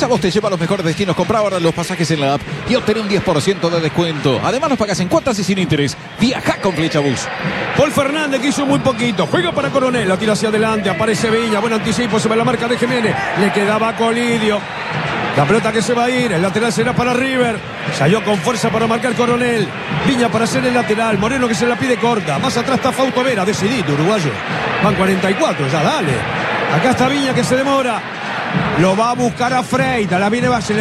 Flecha Bus te lleva a los mejores destinos. Compra ahora los pasajes en la app y obtener un 10% de descuento. Además, los pagas en cuotas y sin interés. Viaja con Flecha Bus. Paul Fernández, que hizo muy poquito. Juega para Coronel. La tira hacia adelante. Aparece Viña. Buen anticipo sobre la marca de Jiménez. Le quedaba Colidio. La pelota que se va a ir. El lateral será para River. Salió con fuerza para marcar Coronel. Viña para hacer el lateral. Moreno que se la pide corta. Más atrás está Fausto Vera. Decidido, uruguayo. Van 44. Ya dale. Acá está Viña que se demora. Lo va a buscar a Freitas. La viene, se le